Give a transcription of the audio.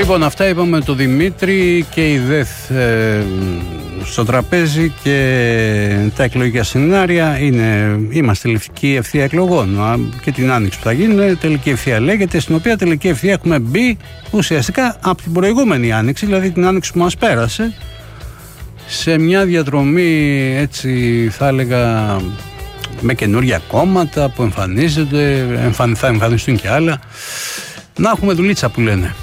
Λοιπόν, αυτά είπαμε το Δημήτρη και η ΔΕΘ στο τραπέζι και τα εκλογικά σενάρια. Είμαστε τελική ευθεία εκλογών και την άνοιξη που θα γίνει τελική ευθεία λέγεται, στην οποία τελική ευθεία έχουμε μπει ουσιαστικά από την προηγούμενη άνοιξη, δηλαδή την άνοιξη που μας πέρασε, σε μια διαδρομή, έτσι θα έλεγα, με καινούργια κόμματα που εμφανίζονται, θα εμφανιστούν και άλλα. Να έχουμε δουλίτσα που λένε.